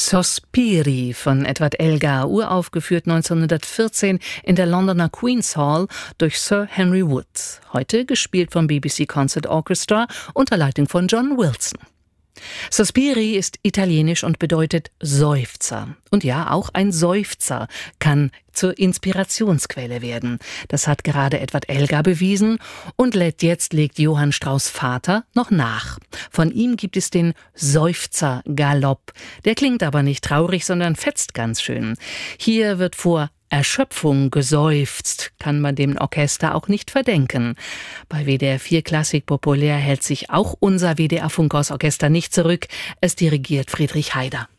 Sospiri von Edward Elgar, uraufgeführt 1914 in der Londoner Queen's Hall durch Sir Henry Wood. Heute gespielt vom BBC Concert Orchestra unter Leitung von John Wilson. Sospiri ist italienisch und bedeutet Seufzer. Und ja, auch ein Seufzer kann zur Inspirationsquelle werden. Das hat gerade Edward Elgar bewiesen und jetzt legt Johann Strauss Vater noch nach. Von ihm gibt es den Seufzer-Galopp. Der klingt aber nicht traurig, sondern fetzt ganz schön. Hier wird vor Erschöpfung geseufzt, kann man dem Orchester auch nicht verdenken. Bei WDR 4 Klassik Populär hält sich auch unser WDR Funkhaus Orchester nicht zurück. Es dirigiert Friedrich Haider.